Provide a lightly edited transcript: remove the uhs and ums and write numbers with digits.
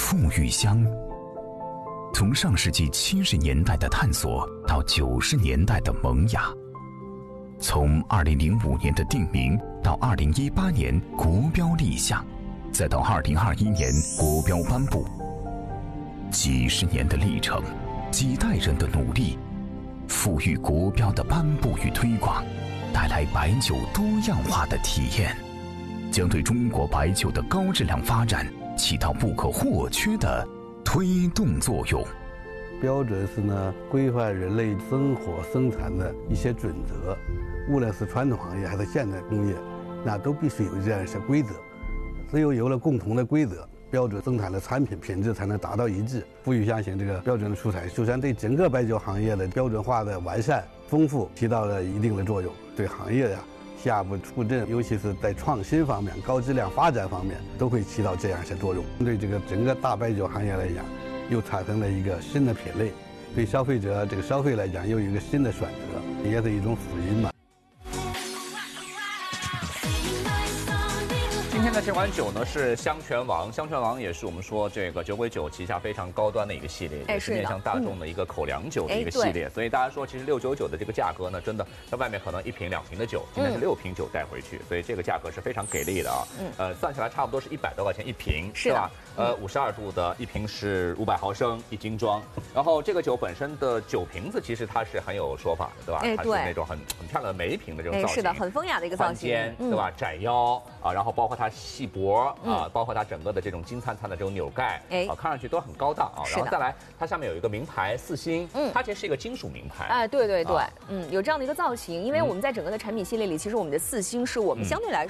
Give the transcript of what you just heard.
馥郁香。从上世纪70年代的探索到90年代的萌芽，从2005年的定名到2018年国标立项，再到2021年国标颁布，几十年的历程，几代人的努力，馥郁国标的颁布与推广，带来白酒多样化的体验，将对中国白酒的高质量发展起到不可或缺的推动作用。 标准是规范人类生活生产的一些准则，无论是传统行业还是现代工业，那都必须有这样一些规则。只有了共同的规则，标准生产的产品品质才能达到一致。馥郁香型这个标准的出台，首先对整个白酒行业的标准化的完善丰富起到了一定的作用，对行业下步促进，尤其是在创新方面、高质量发展方面，都会起到这样一些作用。对这个整个大白酒行业来讲，又产生了一个新的品类，对消费者这个消费来讲，又有一个新的选择，也是一种福音嘛。 今天的这款酒呢是香泉王，香泉王也是我们说这个酒鬼酒旗下非常高端的一个系列，也是面向大众的一个口粮酒的一个系列。所以大家说，其实699的这个价格呢，真的在外面可能1瓶2瓶的酒，今天是6瓶酒带回去，所以这个价格是非常给力的啊。算起来差不多是100多块钱一瓶，是吧？52度的一瓶是500毫升一斤装，然后这个酒本身的酒瓶子其实它是很有说法的，对吧？它是那种很漂亮的梅瓶的这种造型， 是的，很风雅的一个造型， 对吧？窄腰啊，然后包括它细脖啊，包括它整个的这种金灿灿的这种钮盖，看上去都很高档啊。然后再来，它下面有一个名牌4星，它其实是一个金属名牌， 对，有这样的一个造型。因为我们在整个的产品系列里，其实我们的4星是我们相对来说